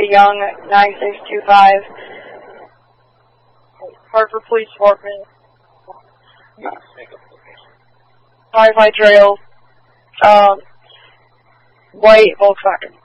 Young, 9625. Hartford Police Department. Firefly Trail. White Volkswagen.